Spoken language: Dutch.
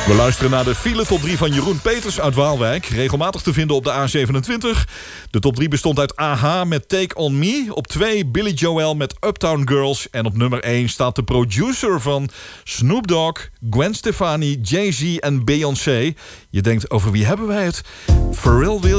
We luisteren naar de file top 3 van Jeroen Peters uit Waalwijk. Regelmatig te vinden op de A27. De top 3 bestond uit AHA met Take On Me. Op 2 Billy Joel met Uptown Girls. En op nummer 1 staat de producer van Snoop Dogg, Gwen Stefani, Jay-Z en Beyoncé. Je denkt, over wie hebben wij het? Pharrell Williams.